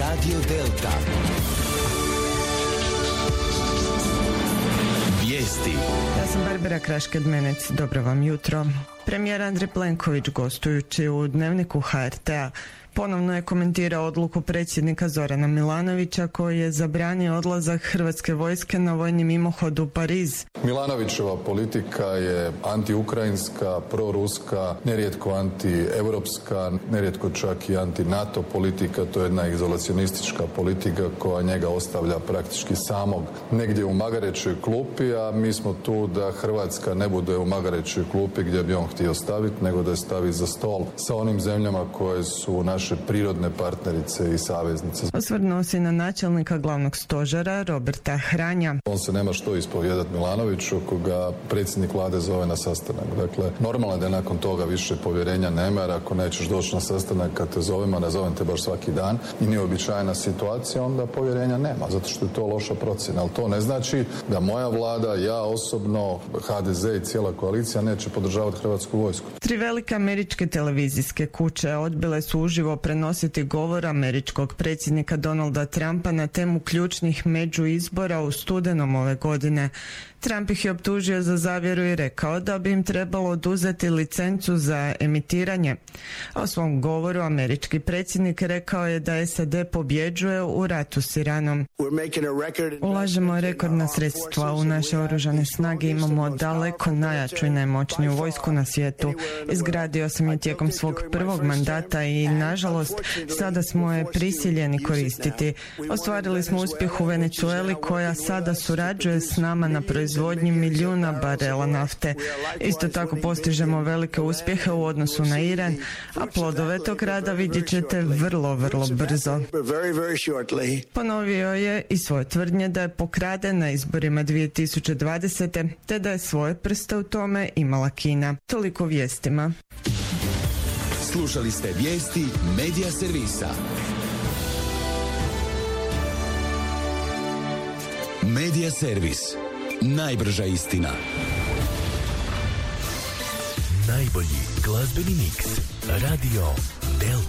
Radio Delta. Vijesti. Ja sam Barbara Krašked-Menec, dobro vam jutro. Premijer Andrej Plenković, gostujući u Dnevniku HRT-a, ponovno je komentirao odluku predsjednika Zorana Milanovića koji je zabranio odlazak hrvatske vojske na vojni mimohod u Pariz. Milanovićeva politika je anti-ukrajinska, proruska, nerijetko anti-europska, nerijetko čak i anti-NATO politika. To je jedna izolacionistička politika koja njega ostavlja praktički samog negdje u magarećoj klupi, a mi smo tu da Hrvatska ne bude u magarećoj klupi gdje bi on htio staviti, nego da je stavi za stol sa onim zemljama koje su naše prirodne partnerice i saveznice. Osvrnuo se na načelnika glavnog stožera Roberta Hranja. On se nema što ispovijedati Milanoviću koga predsjednik vlade zove na sastanak. Dakle, normalno je da nakon toga više povjerenja nema, jer ako nećeš doći na sastanak kad te zovem, a ne zovem te baš svaki dan i nije uobičajena situacija, onda povjerenja nema, zato što je to loša procjena. Ali to ne znači da moja vlada, ja osobno, HDZ i cijela koalicija neće podržavati hrvatsku vojsku. 3 velike američke televizijske kuće odbile su uživo prenositi govor američkog predsjednika Donalda Trumpa na temu ključnih međuizbora u studenom ove godine. Trump ih je optužio za zavjeru i rekao da bi im trebalo oduzeti licencu za emitiranje. A u svom govoru američki predsjednik rekao je da SAD pobjeđuje u ratu s Iranom. Ulažemo rekordna sredstva u naše oružane snage, imamo daleko najjaču i najmoćniju vojsku na svijetu. Izgradio sam je tijekom svog prvog mandata i nažalost sada smo je prisiljeni koristiti. Ostvarili smo uspjeh u Venezueli koja sada surađuje s nama na proizvodnji milijuna barela nafte. Isto tako postižemo velike uspjehe u odnosu na Iran, a plodove tog rada vidjet ćete vrlo brzo. Ponovio je i svoje tvrdnje da je pokraden na izborima 2020. te da je svoje prste u tome imala Kina. Toliko vijestima. Slušali ste vijesti Medija servisa. Medija servis. Najbrža istina. Najbolji glazbeni miks. Radio Delta.